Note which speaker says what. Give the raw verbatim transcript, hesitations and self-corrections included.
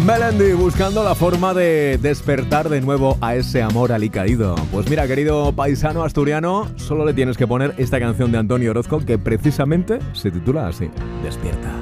Speaker 1: Melendi buscando la forma de despertar de nuevo a ese amor alicaído. Pues mira, querido paisano asturiano, solo le tienes que poner esta canción de Antonio Orozco que precisamente se titula así: Despierta.